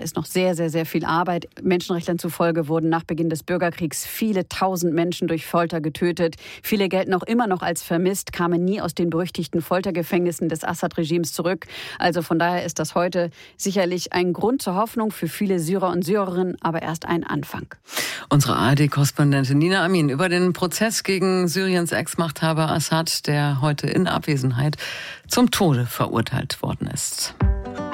ist noch sehr, sehr, sehr viel Arbeit. Menschenrechtlern zufolge wurden nach Beginn des Bürgerkriegs viele tausend Menschen durch Folter getötet. Viele gelten auch immer noch als vermisst, kamen nie aus den berüchtigten Foltergefängnissen des Assad-Regimes zurück. Also von daher ist das heute sicherlich ein Grund zur Hoffnung für viele Syrer und Syrerinnen, aber erst ein Anfang. Unsere ARD-Korrespondentin Nina Amin über den Prozess gegen Syriens Ex-Machthaber Assad, der heute in Abwesenheit zum Tode verurteilt worden ist.